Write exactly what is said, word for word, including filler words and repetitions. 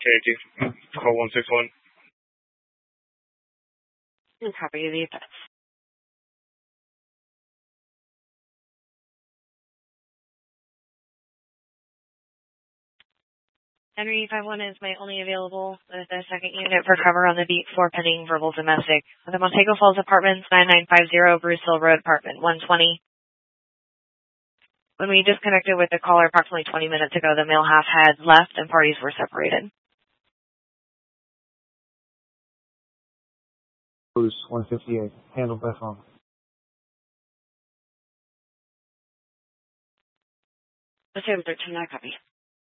Cherokee, call one six one. Copy the effects. Henry five one is my only available with the second unit for cover on the beat for pending verbal domestic. The Montego Falls Apartments, nine nine five zero Bruce Hill Road, apartment one twenty. When we disconnected with the caller approximately twenty minutes ago, the male half had left and parties were separated. Bruce, one fifty-eight, handled by phone. Let's say thirteen, I copy.